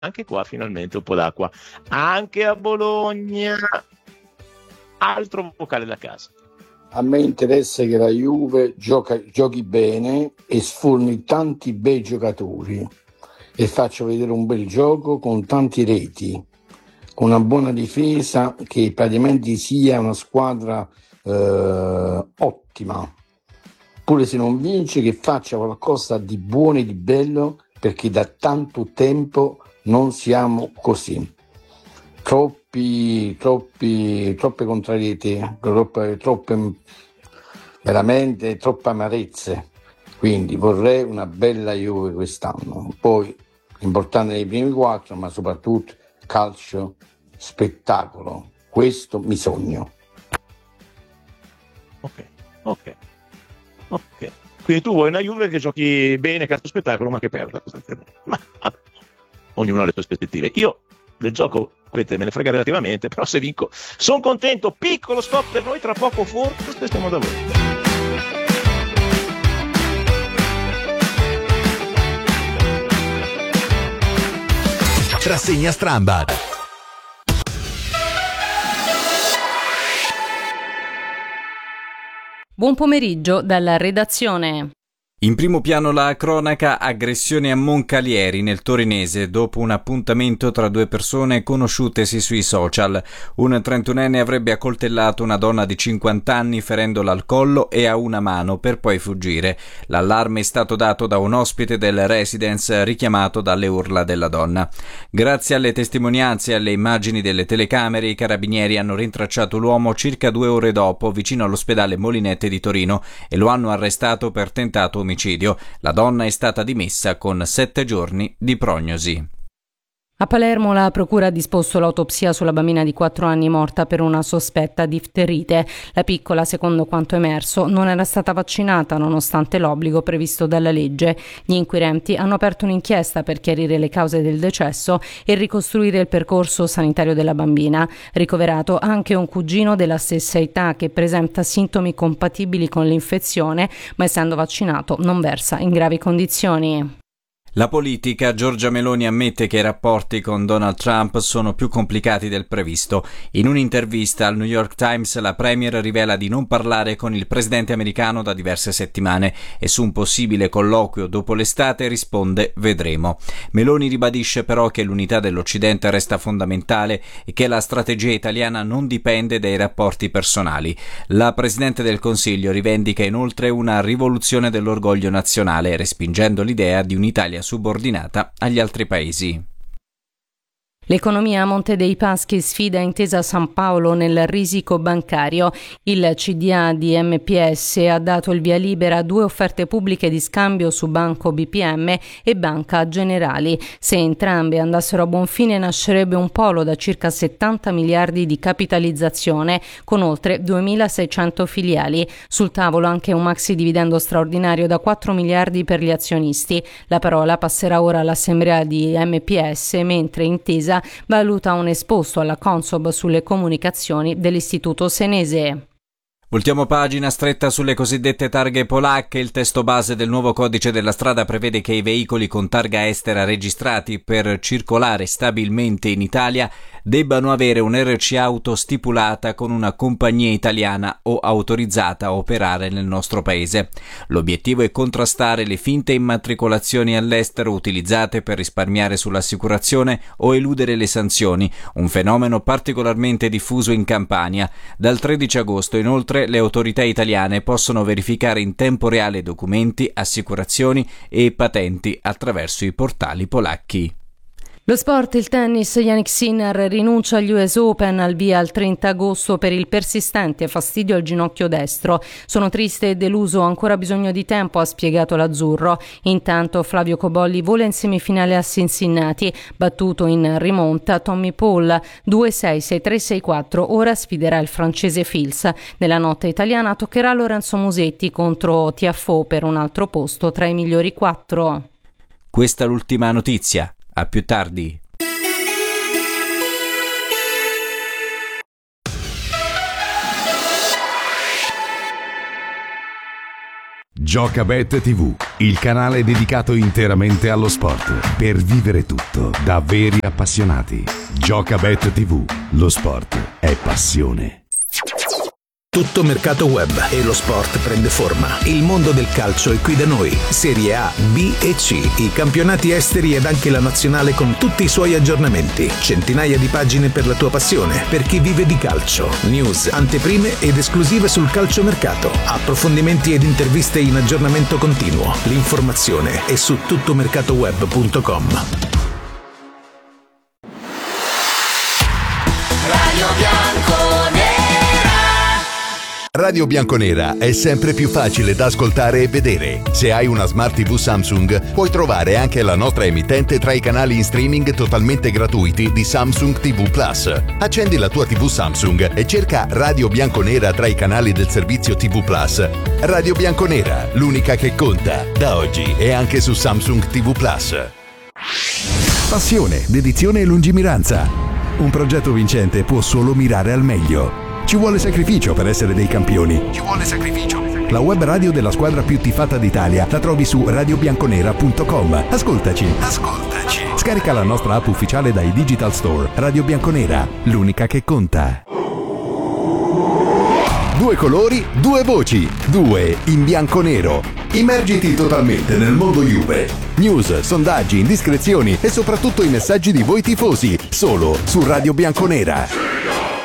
anche qua finalmente un po' d'acqua. Anche a Bologna, altro vocale da casa. A me interessa che la Juve giochi bene e sforni tanti bei giocatori e faccia vedere un bel gioco con tanti reti, con una buona difesa, che praticamente sia una squadra ottima. Pure se non vince, che faccia qualcosa di buono e di bello, perché da tanto tempo non siamo così. Troppe contrarietà, veramente troppe amarezze. Quindi vorrei una bella Juve quest'anno. Poi importante nei primi 4, ma soprattutto calcio spettacolo. Questo mi sogno. Ok. Quindi tu vuoi una Juve che giochi bene, calcio spettacolo, ma che perda. Ma ognuno ha le sue aspettative. Io del gioco me ne frega relativamente, però se vinco sono contento. Piccolo stop per noi, tra poco forse stiamo da voi. Rassegna Strambad. Buon pomeriggio dalla redazione. In primo piano la cronaca: aggressione a Moncalieri nel torinese dopo un appuntamento tra due persone conosciutesi sui social. Un 31enne avrebbe accoltellato una donna di 50 anni ferendola al collo e a una mano per poi fuggire. L'allarme è stato dato da un ospite del residence richiamato dalle urla della donna. Grazie alle testimonianze e alle immagini delle telecamere, i carabinieri hanno rintracciato l'uomo circa 2 ore dopo vicino all'ospedale Molinette di Torino e lo hanno arrestato per tentato omicidio. La donna è stata dimessa con 7 giorni di prognosi. A Palermo la procura ha disposto l'autopsia sulla bambina di 4 anni morta per una sospetta difterite. La piccola, secondo quanto emerso, non era stata vaccinata nonostante l'obbligo previsto dalla legge. Gli inquirenti hanno aperto un'inchiesta per chiarire le cause del decesso e ricostruire il percorso sanitario della bambina. Ricoverato anche un cugino della stessa età che presenta sintomi compatibili con l'infezione, ma essendo vaccinato non versa in gravi condizioni. La politica: Giorgia Meloni ammette che i rapporti con Donald Trump sono più complicati del previsto. In un'intervista al New York Times la premier rivela di non parlare con il presidente americano da diverse settimane e su un possibile colloquio dopo l'estate risponde: vedremo. Meloni ribadisce però che l'unità dell'Occidente resta fondamentale e che la strategia italiana non dipende dai rapporti personali. La presidente del Consiglio rivendica inoltre una rivoluzione dell'orgoglio nazionale, respingendo l'idea di un'Italia subordinata agli altri paesi. L'economia a Monte dei Paschi sfida Intesa San Paolo nel risico bancario. Il CDA di MPS ha dato il via libera a 2 offerte pubbliche di scambio su Banco BPM e Banca Generali. Se entrambe andassero a buon fine nascerebbe un polo da circa 70 miliardi di capitalizzazione con oltre 2.600 filiali. Sul tavolo anche un maxi dividendo straordinario da 4 miliardi per gli azionisti. La parola passerà ora all'assemblea di MPS, mentre Intesa valuta un esposto alla Consob sulle comunicazioni dell'Istituto Senese. Voltiamo pagina, stretta sulle cosiddette targhe polacche. Il testo base del nuovo codice della strada prevede che i veicoli con targa estera registrati per circolare stabilmente in Italia debbano avere un RC auto stipulata con una compagnia italiana o autorizzata a operare nel nostro paese. L'obiettivo è contrastare le finte immatricolazioni all'estero utilizzate per risparmiare sull'assicurazione o eludere le sanzioni, un fenomeno particolarmente diffuso in Campania. Dal 13 agosto, inoltre, le autorità italiane possono verificare in tempo reale documenti, assicurazioni e patenti attraverso i portali polacchi. Lo sport, il tennis, Jannik Sinner rinuncia agli US Open, al via al 30 agosto per il persistente fastidio al ginocchio destro. Sono triste e deluso, ho ancora bisogno di tempo, ha spiegato l'azzurro. Intanto Flavio Cobolli vola in semifinale a Cincinnati, battuto in rimonta Tommy Paul 2-6, 6-3, 6-4, ora sfiderà il francese Fils. Nella notte italiana toccherà Lorenzo Musetti contro Tiafoe per un altro posto tra i migliori 4. Questa è l'ultima notizia. A più tardi. Giocabet TV, il canale dedicato interamente allo sport, per vivere tutto da veri appassionati. Giocabet TV, lo sport è passione. Tutto mercato web e lo sport prende forma. Il mondo del calcio è qui da noi. Serie A, B e C, i campionati esteri ed anche la nazionale con tutti i suoi aggiornamenti. Centinaia di pagine per la tua passione, per chi vive di calcio. News, anteprime ed esclusive sul calciomercato. Approfondimenti ed interviste in aggiornamento continuo. L'informazione è su tuttomercatoweb.com. Radio Bianconera. Radio Bianconera è sempre più facile da ascoltare e vedere. Se hai una Smart TV Samsung, puoi trovare anche la nostra emittente tra i canali in streaming totalmente gratuiti di Samsung TV Plus. Accendi la tua TV Samsung e cerca Radio Bianconera tra i canali del servizio TV Plus. Radio Bianconera, l'unica che conta, da oggi e anche su Samsung TV Plus. Passione, dedizione e lungimiranza. Un progetto vincente può solo mirare al meglio. Ci vuole sacrificio per essere dei campioni. La web radio della squadra più tifata d'Italia la trovi su radiobianconera.com. Ascoltaci. Scarica la nostra app ufficiale dai Digital Store. Radio Bianconera, l'unica che conta. 2 colori, 2 voci, 2 in bianco-nero. Immergiti totalmente nel mondo Juve. News, sondaggi, indiscrezioni e soprattutto i messaggi di voi tifosi, solo su Radio Bianconera.